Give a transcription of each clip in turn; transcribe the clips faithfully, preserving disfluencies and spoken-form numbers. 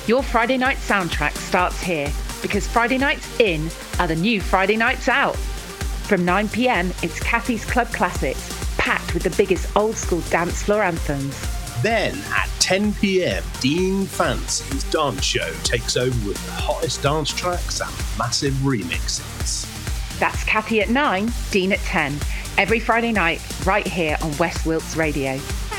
Your Friday night soundtrack starts here, because Friday nights in are the new Friday nights out. From nine p.m, it's Kathy's Club Classics, packed with the biggest old school dance floor anthems. Then at ten p.m, Dean Fancy's dance show takes over with the hottest dance tracks and massive remixes. That's Kathy at nine, Dean at ten. Every Friday night, right here on West Wilts Radio.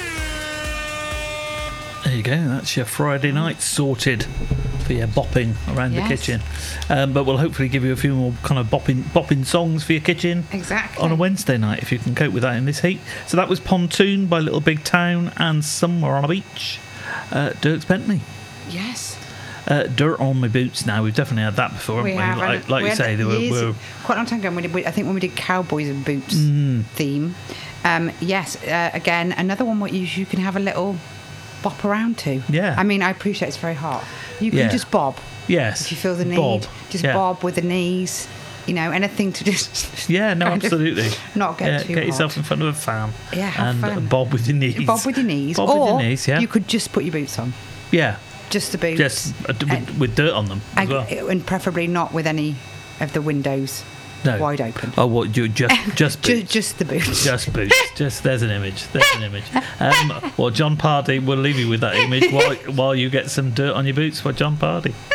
There you go, that's your Friday night sorted for your bopping around Yes. the kitchen. Um, but we'll hopefully give you a few more kind of bopping, bopping songs for your kitchen Exactly. on a Wednesday night, if you can cope with that in this heat. So that was Pontoon by Little Big Town and Somewhere on a Beach. Uh, Dierks Bentley. Yes. Uh, Dirt on My Boots now. We've definitely had that before, haven't we? have, Like, and like we you had say, they were, years- were quite a long time ago. When we did, we- I think when we did Cowboys and Boots Mm. theme. Um, yes, uh, again, another one what you, you can have a little bop around to. Yeah. I mean, I appreciate it's very hot. You can Yeah. just bob yes. if you feel the need. Bob. Just yeah. bob with the knees. You know, anything to just Yeah, no, kind of absolutely. not get yeah, too Get hot. yourself in front of a fan. Yeah, have and fun. bob with your knees. bob with your knees. Bob or with your knees, yeah. you could just put your boots on. Yeah, Just the boots. just uh, with, And- with dirt on them as and, well. and preferably not with any of the windows No. wide open. Oh, what? You just just Ju- boots. just the boots. Just boots. Just there's an image. There's an image. Um, well, John Pardy will leave you with that image while while you get some dirt on your boots for John Pardy.